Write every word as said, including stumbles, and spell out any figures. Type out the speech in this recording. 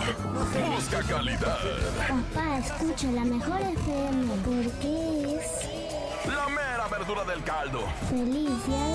Busca calidad. Papá, escucha la mejor F M porque es La mera verdura del caldo. feliz día